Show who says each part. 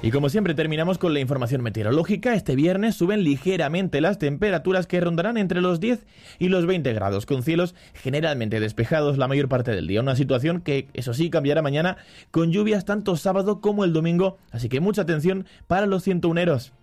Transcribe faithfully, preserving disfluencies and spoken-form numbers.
Speaker 1: Y como siempre terminamos con la información meteorológica. Este viernes suben ligeramente las temperaturas, que rondarán entre los diez y los veinte grados, con cielos generalmente despejados la mayor parte del día. Una situación que, eso sí, cambiará mañana con lluvias tanto sábado como el domingo, así que mucha atención para los ciento uneros.